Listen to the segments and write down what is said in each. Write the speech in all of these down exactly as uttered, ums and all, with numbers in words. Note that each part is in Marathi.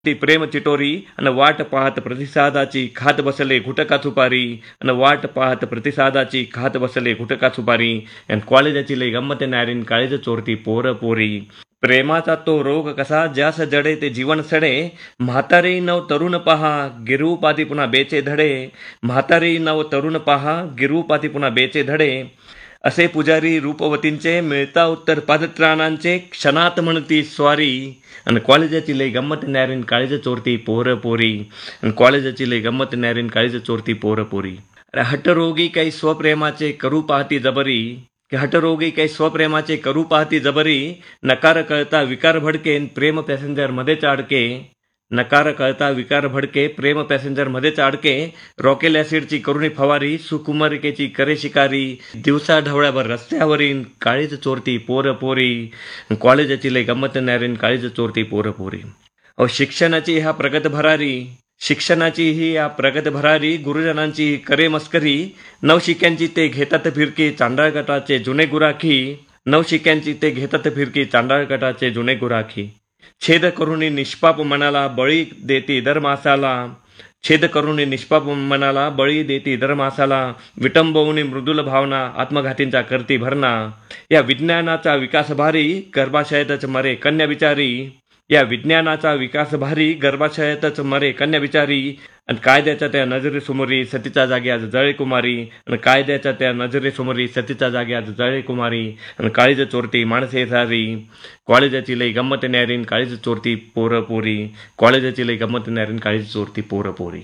ती प्रेम चिटोरी अन वाट पाहत प्रतिसादाची खात बसले घुटका सुपारी अन वाट पाहत प्रतिसादाची खात बसले घुटका सुपारी अन कॉलेजाची लई गंमत न्यारीन काळीज चोरती पोर पोरी. प्रेमाचा तो रोग कसा ज्यास जडे ते जीवन सडे, म्हातारी नव तरुण पहा गिरू पाती पुन्हा बेचे धडे, म्हातारी नव तरुण पहा गिरू पाती पुन्हा बेचे धडे. असे पुजारी रूपवतींचे मिळता उत्तर पादत्राणांचे क्षणात म्हणती स्वारी. आणि कॉलेजाची लई गंमत न्यारीन काळीज चोरती पोर पोरी आणि कॉलेजाची लई गंमत न्यारीन काळीज चोरती पोर पोरी. अरे हटरोगी काही स्वप्रेमाचे करू पाहती जबरी, की हटरोगी काही स्वप्रेमाचे करू पाहती जबरी. नकार कळता विकार भडके प्रेम पॅसेंजर मध्येच अडके, नकार कळता विकार भडके प्रेम पॅसेंजर मध्येच अडके. रॉकेल ॲसिडची करुणी फवारी सुकुमारिकेची करे शिकारी, दिवसा ढवळ्यावर रस्त्यावरील काळीज चोरती पोर पोरी. कॉलेजाची लई गंमत न्यारीन काळीज चोरती पोर पोरी. अहो शिक्षणाची ह्या प्रगत भरारी, शिक्षणाची ही या प्रगत भरारी, गुरुजनांची करे मस्करी. नवशिक्यांची ते घेतात फिरकी चांडाळ गटाचे जुने गुराखी, नवशिक्यांची ते घेतात फिरकी चांडाळ गटाचे जुने गुराखी. छेद करुणी निष्पाप मनाला बळी देती दर मासाला, छेद करुणी निष्पाप मनाला बळी देती दर मासाला. विटंबवणी मृदुल भावना आत्मघातींचा करती भरणा. या विज्ञानाचा विकास भारी गर्भाशयातच मरे कन्या बिचारी, या विज्ञानाचा विकास भारी गर्भाशयातच मरे कन्या बिचारी. आणि कायद्याच्या त्या नजरेसमोरी सतीचा जागी आज जळे कुमारी, आणि कायद्याच्या त्या नजरेसमोरी सतीचा जागी आज जळे कुमारी. आणि काळीज चोरती माणसे सारी, कॉलेजाची लई गंमत न्यारीन काळीज चोरती पोर पोरी, कॉलेजाची लई गंमत न्यारीन काळीज चोरती पोर पोरी.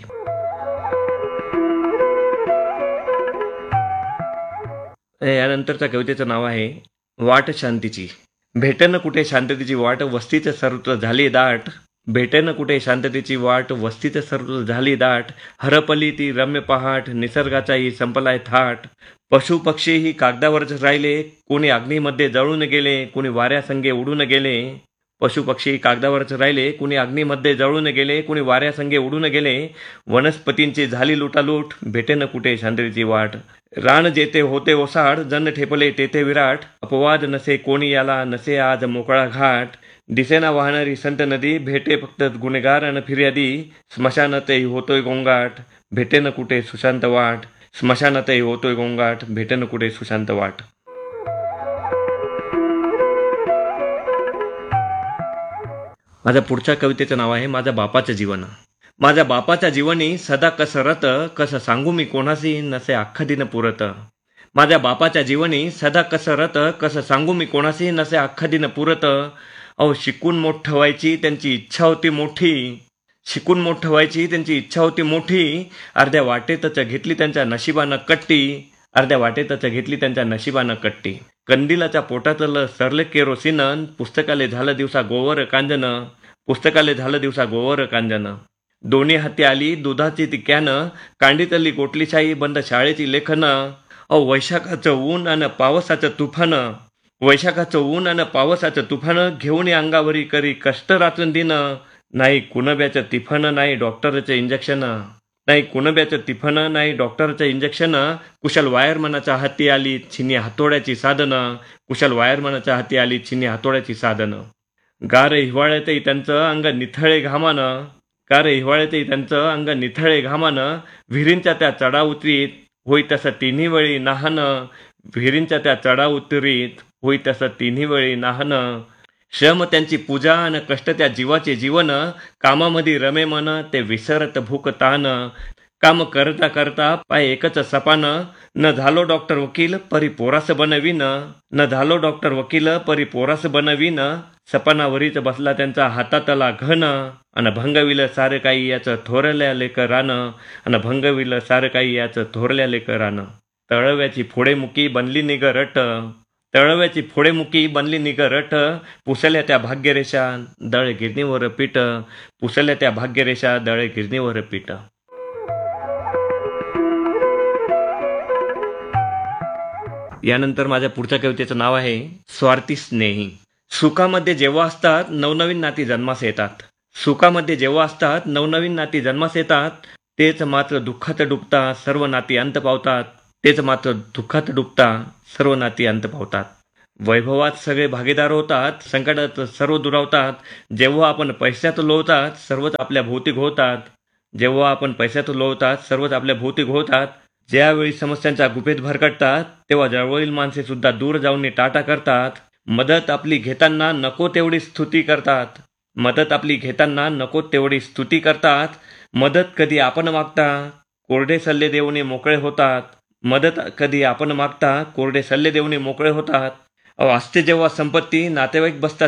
यानंतरच्या कवितेचं नाव आहे वाट शांतीची. भेटन कुठे शांततेची वाट वस्तीच सर्वत्र झाली दाट, भेटेन कुठे शांततेची वाट वस्तीच सर्वत्र झाली दाट. हरपली ती रम्य पहाट निसर्गाचाही संपलाय थाट. पशु पक्षीही कागदावरच राहिले कोणी अग्नीमध्ये जळून गेले कोणी वाऱ्यासंगे उडून गेले. पशु पक्षी कागदावरच राहिले कुणी अग्नीमध्ये जळून गेले कोणी वाऱ्यासंगे उडून गेले. वनस्पतींची झाली लुटालूट भेटेन कुठे शांततेची वाट. रान जेथे होते ओसाड जन ठेपले तेथे विराट. अपवाद नसे कोणी याला नसे आज मोकळा घाट. दिसेना वाहणारी संत नदी भेटे फक्त गुन्हेगार अन फिर्यादी. स्मशानातही होतोय गोंगाट भेटेन कुठे सुशांत वाट, स्मशानातही होतोय गोंगाट भेटेन कुठे सुशांत वाट. माझ्या पुढच्या कवितेचं नाव आहे माझ्या बापाचं जीवन. माझ्या बापाच्या जीवनी सदा कसरत कसं सांगू मी कोणासी नसे अख्खा दिन पुरत. माझ्या बापाच्या जीवनी सदा कसरत कसं सांगू मी कोणासी नसे अख्खा दिन पुरत. अहो शिकून मोठं व्हायची त्यांची इच्छा होती मोठी, शिकून मोठं व्हायची त्यांची इच्छा होती मोठी. अर्ध्या वाटेतच घेतली त्यांच्या नशिबानं कट्टी, अर्ध्या वाटेतच घेतली त्यांच्या नशिबानं कट्टी. कंदिलाच्या पोटातलं सरले केरोसिन पुस्तकाले झालं दिवसा गोवर कांजन, पुस्तकाले झालं दिवसा गोवर कांजन. दोन्ही हाती आली दुधाची ती कॅन, कांडीतली गोटलीशाही बंद शाळेची लेखन. अहो वैशाखाचं ऊन अन पावसाचं तुफान, वैशाखाचं ऊन अन पावसाचं तुफान. घेऊन अंगावरी करी कष्ट राचून दिन. नाही कुणब्याचं तिफन नाही डॉक्टरचं इंजेक्शन, नाही कुणब्याचं तिफन नाही डॉक्टरचं इंजेक्शन. कुशल वायरमनाच्या हाती आली छिनी हातोड्याची साधनं, कुशल वायरमनाच्या हाती आली छिनी हातोड्याची साधनं. गार हिवाळ्यातही त्यांचं अंग निथळे घामानं, गार हिवाळ्यातही त्यांचं अंग निथळे घामानं. विहिरींच्या त्या चढा उतरीत होई तसं तिन्ही वेळी नाहनं, विहिरींच्या त्या चढा उतरीत होई तसं तिन्ही वेळी नाहनं. श्रम त्यांची पूजा आणि कष्ट त्या जीवाचे जीवन. कामामध्ये रमे मन ते विसरत भूक तान. काम करता करता पाय एकच सपान. न झालो डॉक्टर वकील परी पोरास बनवीन, न झालो डॉक्टर वकील परी पोरास बनवीन. सपनावरीच बसला त्यांचा हातातला घन. अन भंगविलं सारं काही याचं थोरल्या लेकरानं, अन भंगविलं सारं काही याचं थोरल्या लेकरानं. तळव्याची फोडेमुकी बनली निग रट, तळव्याची फोडेमुकी बनली निग रट. पुसल्या त्या भाग्यरेषा दळ गिरणीवर पीठ, पुसल्या त्या भाग्यरेषा दळ गिरणीवर पीठ. यानंतर माझ्या पुढच्या कवितेचं नाव आहे स्वार्थी स्नेही. सुखामध्ये जेव्हा असतात नवनवीन नाती जन्मास येतात, सुखामध्ये जेव्हा असतात नवनवीन नाती जन्मास येतात. तेच मात्र दुःखात डुबता सर्व नाती अंत पावतात, तेच मात्र दुःखात डुबता सर्व नाती अंत पावतात. वैभवात सगळे भागीदार होतात, संकटात सर्व दुरावतात. जेव्हा आपण पैशात लोळतात सर्वच आपल्या भोवती घोळतात. जेव्हा आपण पैशात लोळतात सर्वच आपल्या भोवती घोळतात. ज्यावेळी समस्यांच्या गुफेत भरकटतात तेव्हा जवळील माणसे सुद्धा दूर जाऊन टाटा करतात. मदत आपली घेताना नको तेवढी स्तुती करतात. मदत आपली घेताना नको तेवढी स्तुती करतात. मदत कधी आपण मागता कोरडे सल्ले देऊन मोकळे होतात. मदत कधी आपण मागता कोरडे सल्ले देऊन मोकळे होतात. अहो, असते जेव्हा संपत्ती नातेवाईक बसतात